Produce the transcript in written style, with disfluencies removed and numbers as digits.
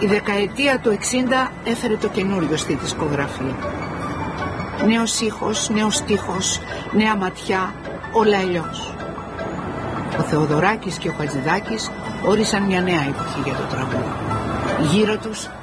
Η δεκαετία του 60 έφερε το καινούριο στη δισκογραφία. Νέος ήχος, νέος στίχος, νέα ματιά, όλα αλλιώς. Ο Θεοδωράκης και ο Χατζηδάκης όρισαν μια νέα εποχή για το τραγούδι. Γύρω τους